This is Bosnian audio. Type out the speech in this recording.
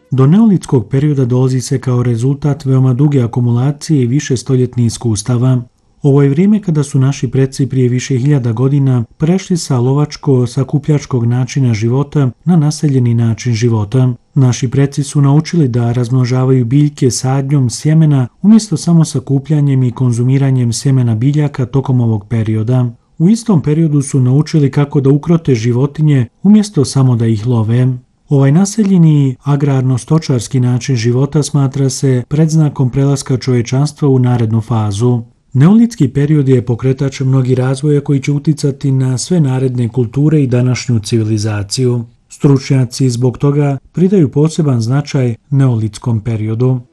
Do neolitskog perioda dolazi se kao rezultat veoma duge akumulacije i višestoljetnih iskustava. Ovo je vrijeme kada su naši preci prije više hiljada godina prešli sa lovačko-sakupljačkog načina života na naseljeni način života. Naši preci su naučili da razmnožavaju biljke sadnjom sjemena umjesto samo sakupljanjem i konzumiranjem sjemena biljaka tokom ovog perioda. U istom periodu su naučili kako da ukrote životinje umjesto samo da ih love. Ovaj naseljeni agrarno-stočarski način života smatra se predznakom prelaska čovječanstva u narednu fazu. Neolitski period je pokretač mnogih razvoja koji će uticati na sve naredne kulture i današnju civilizaciju. Stručnjaci zbog toga pridaju poseban značaj neolitskom periodu.